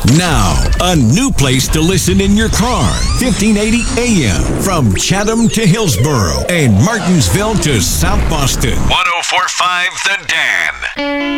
Now, a new place to listen in your car. 1580 AM from Chatham to Hillsboro and Martinsville to South Boston. 104.5 The Dan.